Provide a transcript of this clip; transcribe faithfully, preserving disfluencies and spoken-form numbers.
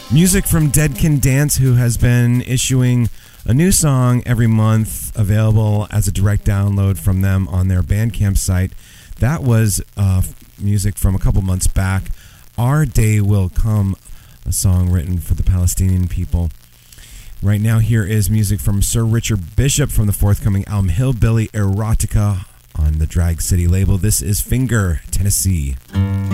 Music from Dead Can Dance, who has been issuing a new song every month, available as a direct download from them on their Bandcamp site. That was uh, music from a couple months back. Our Day Will Come, a song written for the Palestinian people. Right now, here is music from Sir Richard Bishop from the forthcoming album Hillbilly Erotica on the Drag City label. This is Finger, Tennessee.